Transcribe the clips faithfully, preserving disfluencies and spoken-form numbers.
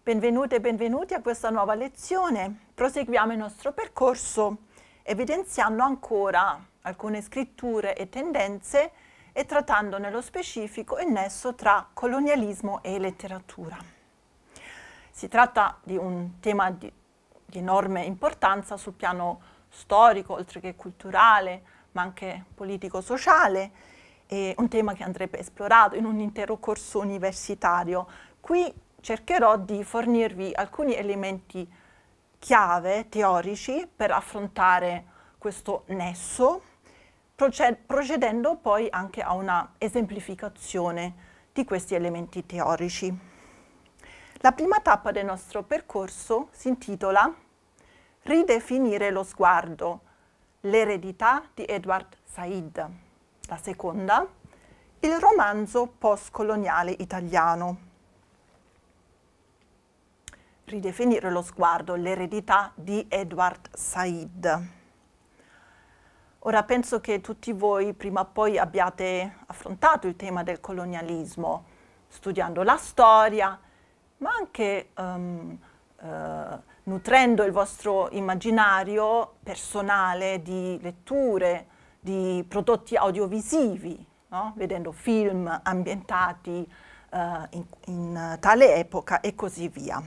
Benvenute e benvenuti a questa nuova lezione. Proseguiamo il nostro percorso evidenziando ancora alcune scritture e tendenze e trattando nello specifico il nesso tra colonialismo e letteratura. Si tratta di un tema di, di enorme importanza sul piano storico, oltre che culturale, ma anche politico-sociale, e un tema che andrebbe esplorato in un intero corso universitario. Qui cercherò di fornirvi alcuni elementi chiave teorici per affrontare questo nesso, procedendo poi anche a una esemplificazione di questi elementi teorici. La prima tappa del nostro percorso si intitola Ridefinire lo sguardo, l'eredità di Edward Said. La seconda, il romanzo postcoloniale italiano. Ridefinire lo sguardo, l'eredità di Edward Said. Ora penso che tutti voi prima o poi abbiate affrontato il tema del colonialismo, studiando la storia, ma anche um, uh, nutrendo il vostro immaginario personale di letture, di prodotti audiovisivi, no? Vedendo film ambientati uh, in, in tale epoca e così via.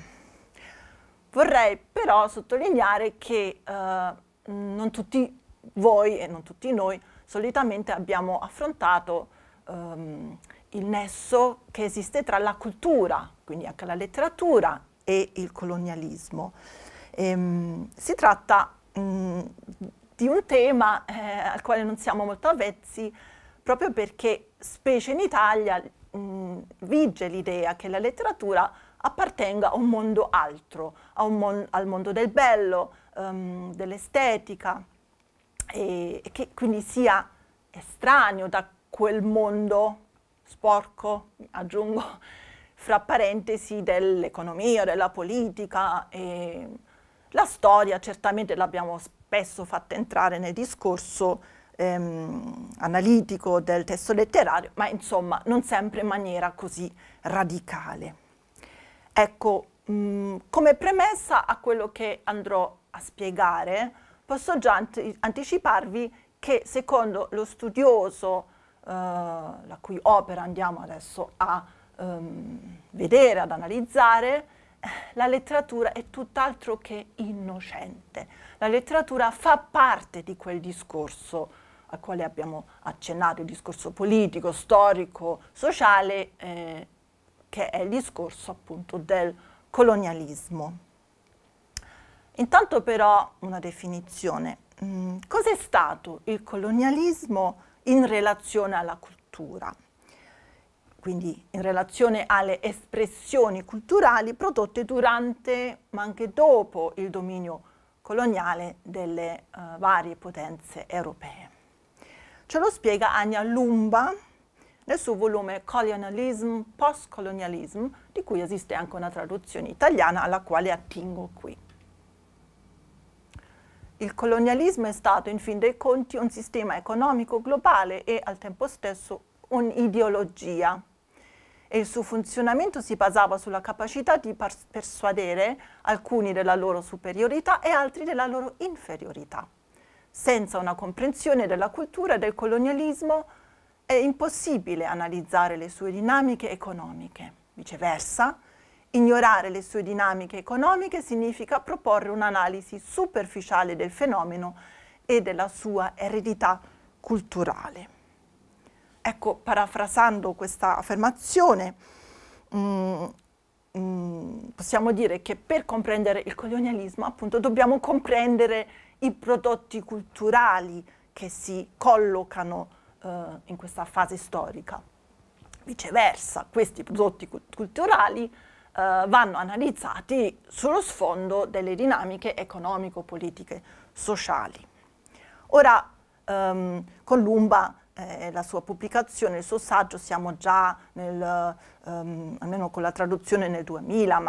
Vorrei però sottolineare che uh, non tutti voi e non tutti noi solitamente abbiamo affrontato um, il nesso che esiste tra la cultura, quindi anche la letteratura, e il colonialismo. Ehm, si tratta um, di un tema eh, al quale non siamo molto avvezzi, proprio perché, specie in Italia, mh, vige l'idea che la letteratura appartenga a un mondo altro, a un mon- al mondo del bello, um, dell'estetica, e, e che quindi sia estraneo da quel mondo sporco, aggiungo, fra parentesi, dell'economia, della politica. E la storia certamente l'abbiamo spesso fatta entrare nel discorso ehm, analitico del testo letterario, ma insomma non sempre in maniera così radicale. Ecco, mh, come premessa a quello che andrò a spiegare, posso già ant- anticiparvi che secondo lo studioso eh, la cui opera andiamo adesso a um, vedere, ad analizzare, la letteratura è tutt'altro che innocente. La letteratura fa parte di quel discorso al quale abbiamo accennato, il discorso politico, storico, sociale, eh, che è il discorso appunto del colonialismo. Intanto però una definizione. Mm, cos'è stato il colonialismo in relazione alla cultura? Quindi in relazione alle espressioni culturali prodotte durante ma anche dopo il dominio coloniale delle uh, varie potenze europee. Ce lo spiega Anja Lumba nel suo volume Colonialism, Postcolonialism, di cui esiste anche una traduzione italiana alla quale attingo qui. Il colonialismo è stato, in fin dei conti, un sistema economico globale e al tempo stesso un'ideologia. E il suo funzionamento si basava sulla capacità di persuadere alcuni della loro superiorità e altri della loro inferiorità. Senza una comprensione della cultura e del colonialismo è impossibile analizzare le sue dinamiche economiche. Viceversa, ignorare le sue dinamiche economiche significa proporre un'analisi superficiale del fenomeno e della sua eredità culturale. Ecco, parafrasando questa affermazione, mm, mm, possiamo dire che per comprendere il colonialismo, appunto, dobbiamo comprendere i prodotti culturali che si collocano eh, in questa fase storica. Viceversa, questi prodotti culturali eh, vanno analizzati sullo sfondo delle dinamiche economico-politiche sociali. Ora, ehm, con Lumba, eh, la sua pubblicazione, il suo saggio, siamo già nel, ehm, almeno con la traduzione nel duemila, ma